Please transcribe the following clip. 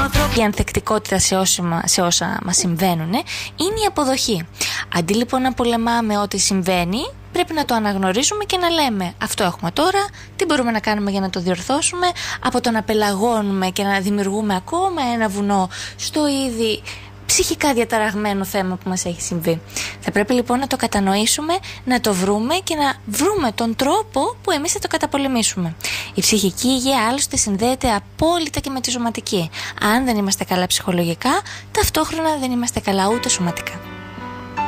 Η ανθεκτικότητα σε όσα μας συμβαίνουν είναι η αποδοχή. Αντί λοιπόν να πολεμάμε ό,τι συμβαίνει, πρέπει να το αναγνωρίσουμε και να λέμε αυτό έχουμε τώρα, τι μπορούμε να κάνουμε για να το διορθώσουμε, από το να πελαγώνουμε και να δημιουργούμε ακόμα ένα βουνό στο ήδη ψυχικά διαταραγμένο θέμα που μας έχει συμβεί. Θα πρέπει λοιπόν να το κατανοήσουμε, να το βρούμε και να βρούμε τον τρόπο που εμείς θα το καταπολεμήσουμε. Η ψυχική υγεία άλλωστε συνδέεται απόλυτα και με τη σωματική. Αν δεν είμαστε καλά ψυχολογικά, ταυτόχρονα δεν είμαστε καλά ούτε σωματικά.